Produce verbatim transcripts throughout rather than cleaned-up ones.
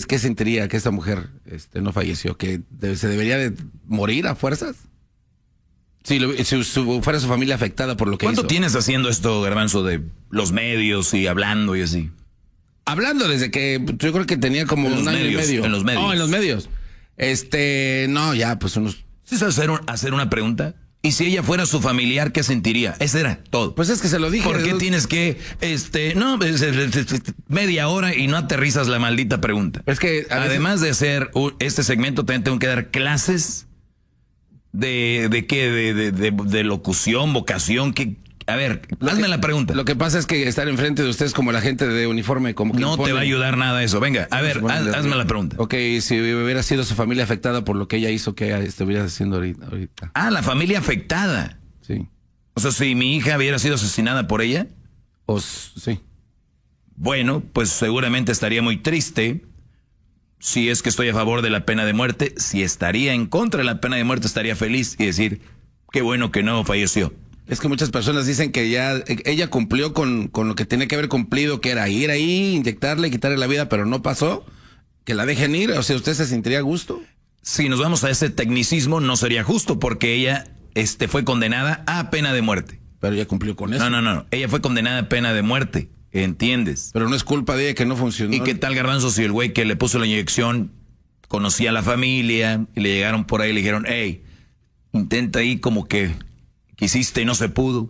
qué sentiría que esta mujer este, no falleció? ¿Que de, se debería de morir a fuerzas? Si, lo, si su, fuera su familia afectada por lo que hizo. ¿Cuánto tienes haciendo esto, Garbanzo, de los medios y hablando y así? Hablando desde que yo creo que tenía como un año y medio. En los medios. Oh, en los medios. Este, no, ya, pues unos... ¿Sí sabes hacer, un, hacer una pregunta? ¿Y si ella fuera su familiar, qué sentiría? Ese era todo. Pues es que se lo dije. ¿Por qué tienes que, este, no, media hora y no aterrizas la maldita pregunta? Es que además de hacer este segmento, también tengo que dar clases de, de qué, de, de, de, de locución, vocación, que, a ver, lo hazme que, la pregunta. Lo que pasa es que estar enfrente de ustedes como la gente de uniforme, como que no impone, te va a ayudar nada eso. Venga, a ver, haz, hazme la pregunta. Ok, si hubiera sido su familia afectada por lo que ella hizo, ¿qué estuviera haciendo ahorita? Ah, la familia afectada. Sí. O sea, si mi hija hubiera sido asesinada por ella. O sí. Bueno, pues seguramente estaría muy triste. Si es que estoy a favor de la pena de muerte, si estaría en contra de la pena de muerte, estaría feliz y decir, qué bueno que no falleció. Es que muchas personas dicen que ya ella cumplió con, con lo que tenía que haber cumplido, que era ir ahí, inyectarle, quitarle la vida, pero no pasó. Que la dejen ir, o sea, ¿usted se sentiría a gusto? Si nos vamos a ese tecnicismo, no sería justo porque ella este, fue condenada a pena de muerte. Pero ella cumplió con eso. No, no, no, ella fue condenada a pena de muerte, ¿entiendes? Pero no es culpa de ella que no funcionó. ¿Y qué tal, Garbanzo, si el güey que le puso la inyección conocía a la familia y le llegaron por ahí y le dijeron, hey, intenta ahí como que quisiste y no se pudo?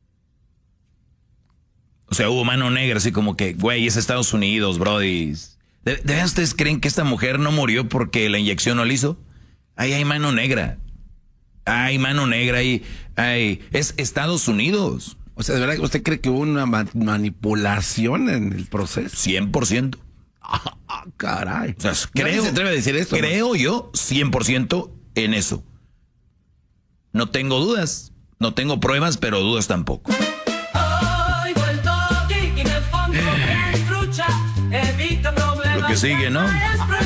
O sea, hubo mano negra, así como que, güey, es Estados Unidos, brody. ¿De, ¿De verdad ustedes creen que esta mujer no murió porque la inyección no la hizo? Ahí hay mano negra. Hay mano negra ahí. Hay, es Estados Unidos. O sea, ¿de verdad usted cree que hubo una ma manipulación en el proceso? cien por ciento. Ah, ah, caray. O sea, creo, se atreve a decir esto, creo ¿no? yo cien por ciento en eso. No tengo dudas. No tengo pruebas, pero dudas tampoco. Lo que sigue, ¿no?